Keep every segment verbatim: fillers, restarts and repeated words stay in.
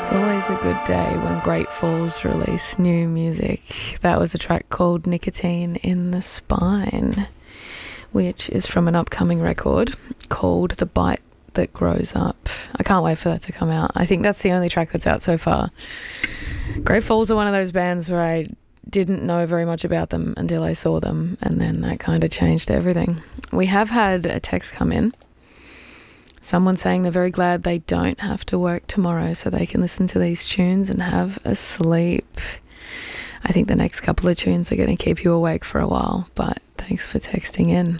It's always a good day when Great Falls release new music. That was a track called Nicotine in the Spine, which is from an upcoming record called The Bite That Grows Up. I can't wait for that to come out. I think that's the only track that's out so far. Great Falls are one of those bands where I didn't know very much about them until I saw them, and then that kind of changed everything. We have had a text come in. Someone saying they're very glad they don't have to work tomorrow so they can listen to these tunes and have a sleep. I think the next couple of tunes are going to keep you awake for a while, but thanks for texting in.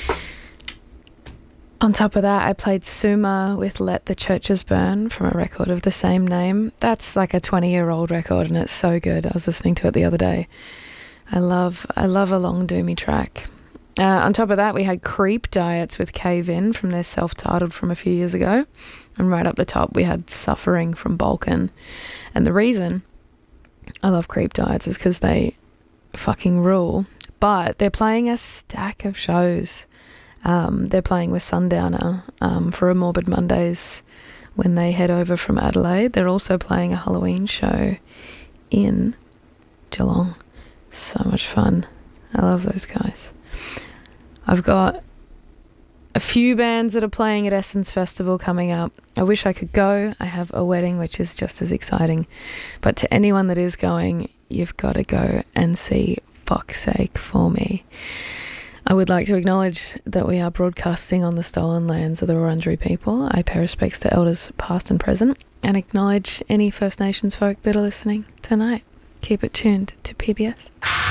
On top of that, I played Suma with Let the Churches Burn from a record of the same name. That's like a twenty-year-old record and it's so good. I was listening to it the other day. I love, I love a long doomy track. Uh, on top of that, we had Creep Diets with Cave In from their self-titled from a few years ago. And right up the top, we had Suffering from Balkan. And the reason I love Creep Diets is because they fucking rule. But they're playing a stack of shows. Um, they're playing with Sundowner um, for a Morbid Mondays when they head over from Adelaide. They're also playing a Halloween show in Geelong. So much fun. I love those guys. I've got a few bands that are playing at Essence Festival coming up. I wish I could go. I have a wedding, which is just as exciting. But to anyone that is going, you've got to go and see Fuck's Sake for me. I would like to acknowledge that we are broadcasting on the stolen lands of the Wurundjeri people. I pay respects to elders past and present and acknowledge any First Nations folk that are listening tonight. Keep it tuned to P B S.